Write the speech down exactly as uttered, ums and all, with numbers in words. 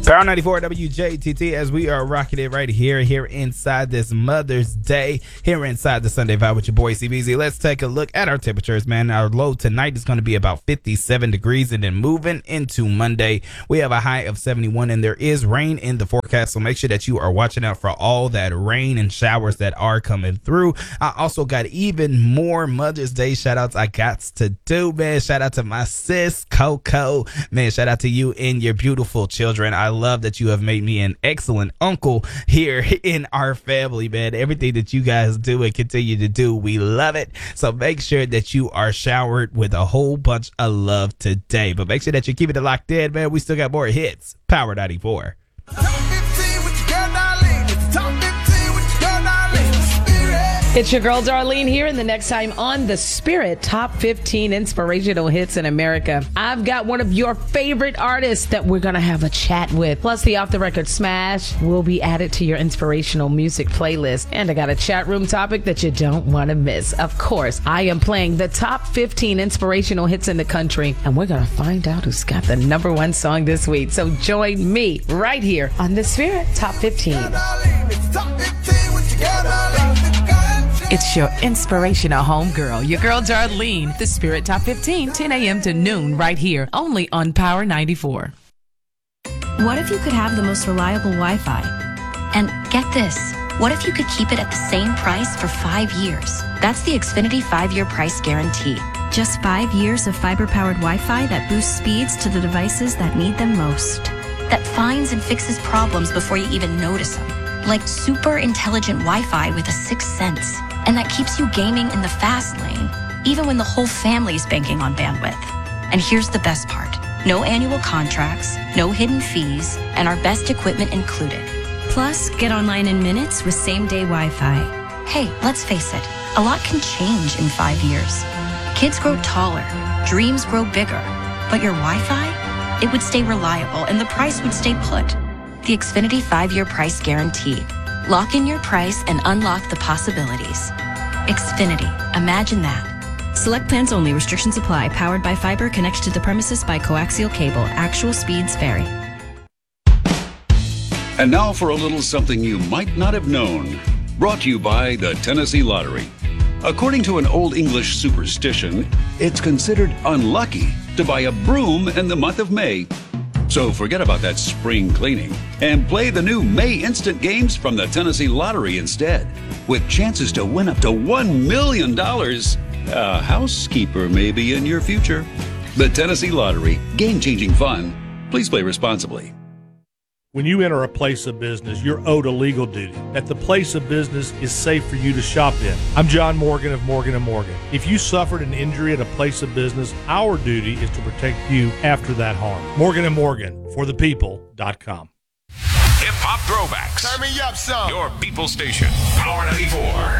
Power ninety-four W J T T as we are rocking it right here, here inside this Mother's Day, here inside the Sunday Vibe with your boy C B Z. Let's take a look at our temperatures, man. Our low tonight is going to be about fifty-seven degrees, and then moving into Monday, we have a high of seventy-one, and there is rain in the forecast, so make sure that you are watching out for all that rain and showers that are coming through. I also got even more Mother's Day shout outs I got to do, man. Shout out to my sis, Coco. Man, shout out to you and your beautiful children. I love that you have made me an excellent uncle here in our family, man. Everything that you guys do and continue to do, we love it. So make sure that you are showered with a whole bunch of love today. But make sure that you're keeping it locked in, man. We still got more hits. Power ninety-four. It's your girl Darlene here, and the next time on The Spirit Top fifteen Inspirational Hits in America, I've got one of your favorite artists that we're going to have a chat with. Plus, the Off the Record Smash will be added to your inspirational music playlist. And I got a chat room topic that you don't want to miss. Of course, I am playing the top fifteen inspirational hits in the country, and we're going to find out who's got the number one song this week. So join me right here on The Spirit Top fifteen. It's your inspirational homegirl, your girl Darlene, The Spirit Top fifteen, ten a.m. to noon, right here, only on Power ninety-four. What if you could have the most reliable Wi-Fi? And get this, what if you could keep it at the same price for five years? That's the Xfinity five-year price guarantee. Just five years of fiber-powered Wi-Fi that boosts speeds to the devices that need them most. That finds and fixes problems before you even notice them. Like super intelligent Wi-Fi with a sixth sense. And that keeps you gaming in the fast lane, even when the whole family's banking on bandwidth. And here's the best part. No annual contracts, no hidden fees, and our best equipment included. Plus, get online in minutes with same-day Wi-Fi. Hey, let's face it, a lot can change in five years. Kids grow taller, dreams grow bigger, but your Wi-Fi, it would stay reliable and the price would stay put. The Xfinity five-year price guarantee. Lock in your price and unlock the possibilities. Xfinity. Imagine that. Select plans only. Restrictions apply. Powered by fiber. Connected to the premises by coaxial cable. Actual speeds vary. And now for a little something you might not have known. Brought to you by the Tennessee Lottery. According to an Old English superstition, it's considered unlucky to buy a broom in the month of May. So forget about that spring cleaning and play the new May Instant Games from the Tennessee Lottery instead, with chances to win up to one million dollars. A housekeeper may be in your future. The Tennessee Lottery, game-changing fun. Please play responsibly. When you enter a place of business, you're owed a legal duty that the place of business is safe for you to shop in. I'm John Morgan of Morgan and Morgan. If you suffered an injury at a place of business, our duty is to protect you after that harm. Morgan and Morgan, for the people dot com. Hip-hop throwbacks. Turn me up some. Your people station, Power ninety-four.